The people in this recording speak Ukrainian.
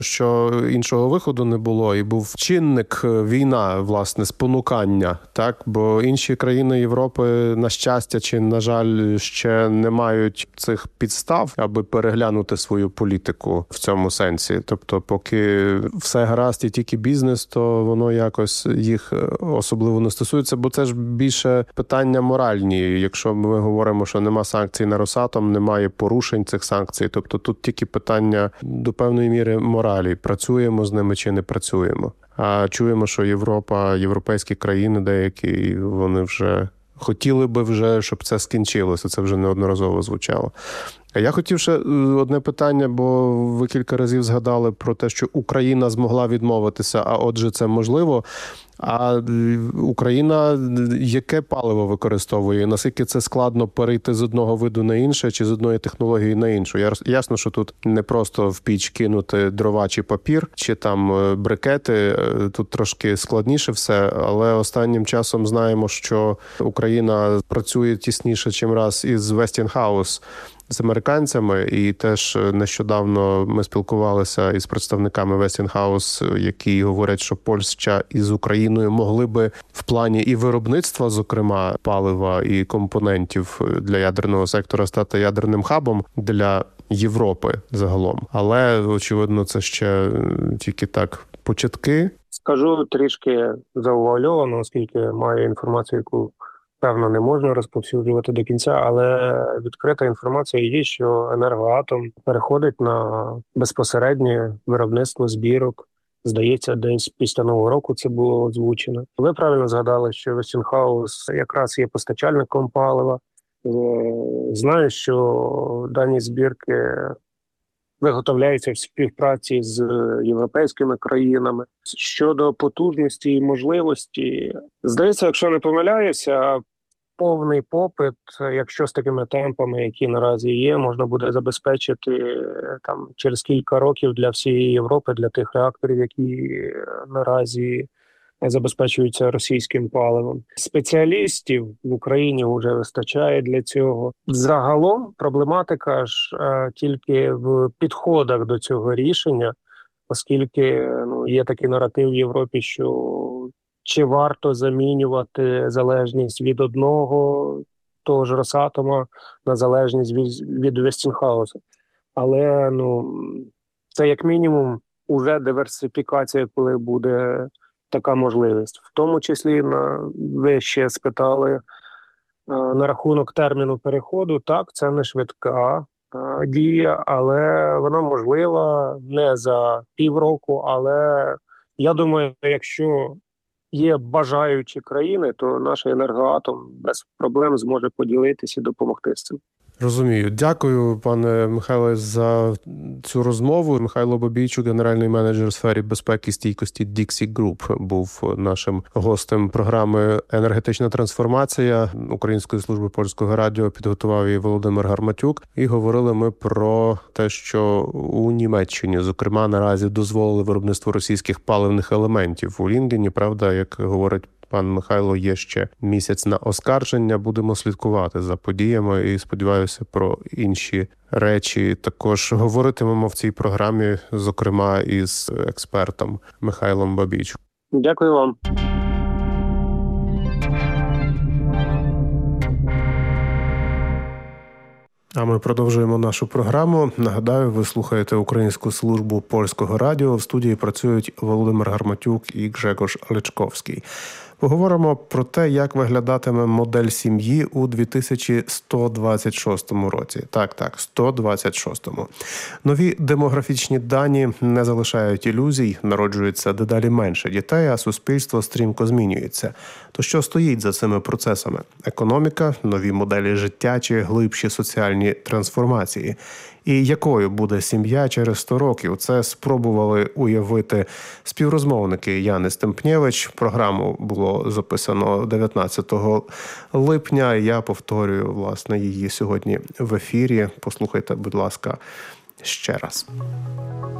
що іншого виходу не було, і був чинник війна, власне, спонукання, так? Бо інші країни Європи, на щастя чи, на жаль, ще не мають цих підстав, аби переглянути свою політику в цьому сенсі. Тобто, поки все гаразд і тільки бізнес, то воно якось їх особливо не стосується, бо це ж більше питання моральні. Якщо ми говоримо, що нема санкцій на Росатом, немає порушень цих санкцій, тобто тут тільки питання до певної міри моралі. Працюємо з ними чи не працюємо. А чуємо, що Європа, європейські країни деякі, вони вже хотіли би вже, щоб це скінчилося. Це вже неодноразово звучало. А я хотів ще одне питання, бо ви кілька разів згадали про те, що Україна змогла відмовитися, а отже це можливо. А Україна яке паливо використовує? Наскільки це складно перейти з одного виду на інше чи з одної технології на іншу? Ясно, що тут не просто в піч кинути дрова чи папір, чи там брикети. Тут трошки складніше все, але останнім часом знаємо, що Україна працює тісніше чимраз із Westinghouse, з американцями, і теж нещодавно ми спілкувалися із представниками Westinghouse, які говорять, що Польща із Україною могли би в плані і виробництва, зокрема, палива і компонентів для ядерного сектора стати ядерним хабом для Європи загалом. Але, очевидно, це ще тільки так початки. Скажу трішки заувальовано, оскільки маю інформацію, яку певно, не можна розповсюджувати до кінця, але відкрита інформація є, що «Енергоатом» переходить на безпосереднє виробництво збірок. Здається, десь після Нового року це було озвучено. Ви правильно згадали, що Westinghouse якраз є постачальником палива. Знаю, що дані збірки виготовляються в співпраці з європейськими країнами. Щодо потужності і можливості, здається, якщо не помиляюся, повний попит, якщо з такими темпами, які наразі є, можна буде забезпечити там через кілька років для всієї Європи, для тих реакторів, які наразі забезпечуються російським паливом. Спеціалістів в Україні вже вистачає для цього. Загалом проблематика ж тільки в підходах до цього рішення, оскільки є такий наратив в Європі, що чи варто замінювати залежність від одного того ж Росатома на залежність від Westinghouse. Але це як мінімум уже диверсифікація, коли буде така можливість. В тому числі ви ще спитали на рахунок терміну переходу. Так, це не швидка дія, але вона можлива не за півроку, але я думаю, якщо є бажаючі країни, то наш «Енергоатом» без проблем зможе поділитися і допомогти з цим. Розумію. Дякую, пане Михайле, за цю розмову. Михайло Бабійчук, генеральний менеджер у сфері безпеки і стійкості Dixie Group, був нашим гостем програми «Енергетична трансформація» Української служби польського радіо. Підготував її Володимир Гарматюк. І говорили ми про те, що у Німеччині, зокрема, наразі дозволили виробництво російських паливних елементів у Лінгені. Правда, як говорить пан Михайло, є ще місяць на оскарження. Будемо слідкувати за подіями і, сподіваюся, про інші речі також говоритимемо в цій програмі, зокрема із експертом Михайлом Бабійчуком. Дякую вам. А ми продовжуємо нашу програму. Нагадаю, ви слухаєте Українську службу польського радіо. В студії працюють Володимир Гарматюк і Гжегош Личковський. Поговоримо про те, як виглядатиме модель сім'ї у 2126 році. Так, 126-му. Нові демографічні дані не залишають ілюзій, народжується дедалі менше дітей, а суспільство стрімко змінюється. То що стоїть за цими процесами? Економіка, нові моделі життя чи глибші соціальні трансформації? І якою буде сім'я через 100 років? Це спробували уявити співрозмовники Яни Стемпнєвич. Програму було записано 19 липня. Я повторюю, власне, її сьогодні в ефірі. Послухайте, будь ласка, ще раз.